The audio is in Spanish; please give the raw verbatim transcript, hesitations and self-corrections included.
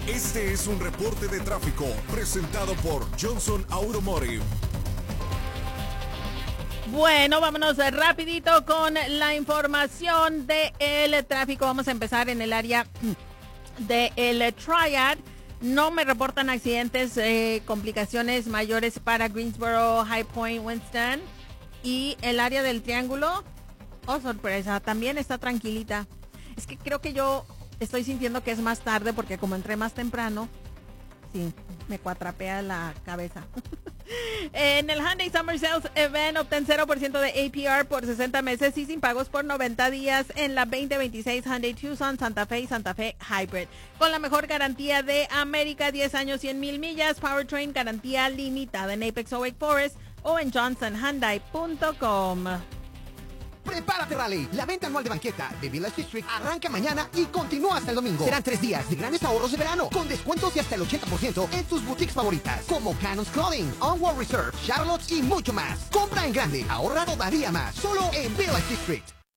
Este es un reporte de tráfico presentado por Johnson Automotive. Bueno, vámonos rapidito con la información del tráfico. Vamos a empezar en el área del Triad. No me reportan accidentes, eh, complicaciones mayores para Greensboro, High Point, Winston. Y el área del Triángulo, oh sorpresa, también está tranquilita. Es que creo que yo estoy sintiendo que es más tarde porque como entré más temprano, sí, me cuatrapea la cabeza. En el Hyundai Summer Sales Event obtén cero por ciento de A P R por sesenta meses y sin pagos por noventa días en la veinte veintiséis Hyundai Tucson, Santa Fe y Santa Fe Hybrid. Con la mejor garantía de América, diez años, cien mil millas, Powertrain, garantía limitada en Apex o Wake Forest o en johnson hyundai punto com. Prepárate, Rally. La venta anual de banqueta de Village District arranca mañana y continúa hasta el domingo. Serán tres días de grandes ahorros de verano con descuentos de hasta el ochenta por ciento en tus boutiques favoritas como Cannon's Clothing, Onward Reserve, Charlotte's y mucho más. Compra en grande, ahorra todavía más. Solo en Village District.